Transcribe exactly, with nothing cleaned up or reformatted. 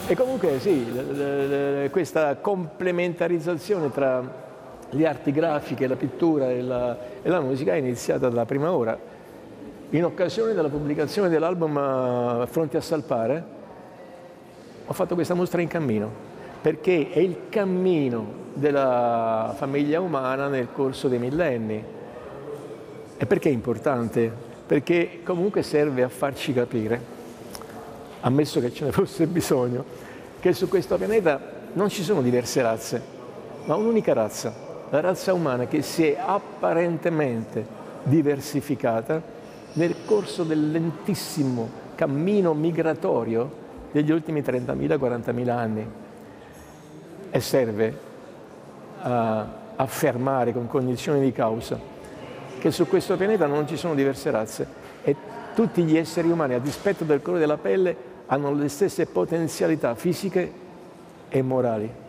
E comunque sì, questa complementarizzazione tra le arti grafiche, la pittura e la, e la musica è iniziata dalla prima ora. In occasione della pubblicazione dell'album Fronte a Salpare ho fatto questa mostra in cammino, perché è il cammino della famiglia umana nel corso dei millenni. E perché è importante? Perché comunque serve a farci capire, ammesso che ce ne fosse bisogno, che su questo pianeta non ci sono diverse razze, ma un'unica razza, la razza umana, che si è apparentemente diversificata nel corso del lentissimo cammino migratorio degli ultimi trentamila quarantamila anni. E serve a affermare con cognizione di causa che su questo pianeta non ci sono diverse razze e tutti gli esseri umani, a dispetto del colore della pelle, hanno le stesse potenzialità fisiche e morali.